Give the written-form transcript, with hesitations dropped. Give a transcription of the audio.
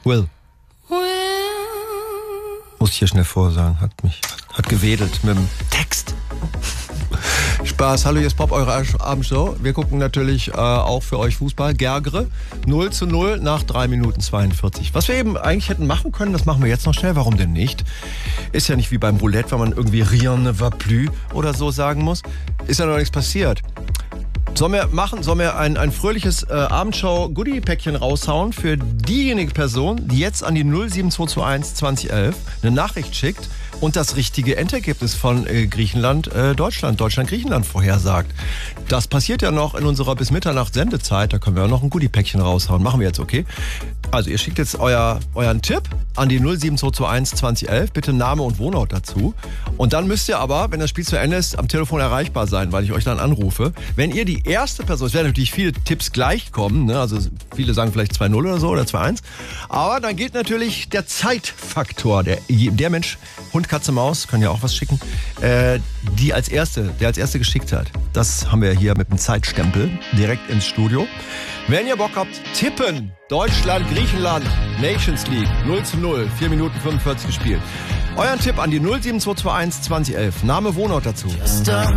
Will. Muss ich hier schnell vorsagen. Hat gewedelt mit dem Text. Spaß. Hallo, hier ist Pop, eure Abendshow. Wir gucken natürlich auch für euch Fußball. Gergre 0:0 nach 3 Minuten 42. Was wir eben eigentlich hätten machen können, das machen wir jetzt noch schnell. Warum denn nicht? Ist ja nicht wie beim Roulette, wenn man irgendwie rien ne va plus oder so sagen muss. Ist ja noch nichts passiert. Sollen wir ein fröhliches Abendshow-Goodie-Päckchen raushauen für diejenige Person, die jetzt an die 07221 2011 eine Nachricht schickt und das richtige Endergebnis von Deutschland-Griechenland vorhersagt. Das passiert ja noch in unserer bis Mitternacht Sendezeit, da können wir auch noch ein Goodie-Päckchen raushauen. Machen wir jetzt, okay? Also ihr schickt jetzt euren Tipp an die 07221 2011, bitte Name und Wohnort dazu. Und dann müsst ihr aber, wenn das Spiel zu Ende ist, am Telefon erreichbar sein, weil ich euch dann anrufe. Wenn ihr die erste Person, es werden natürlich viele Tipps gleich kommen, ne? Also viele sagen vielleicht 2-0 oder so oder 2-1, aber dann gilt natürlich der Zeitfaktor. Der Mensch, Hund, Katze, Maus, können ja auch was schicken, der als erste geschickt hat. Das haben wir hier mit dem Zeitstempel direkt ins Studio. Wenn ihr Bock habt, tippen. Deutschland, Griechenland, Nations League, 0:0, 4 Minuten 45 gespielt. Euren Tipp an die 07221 2011. Name, Wohnort dazu.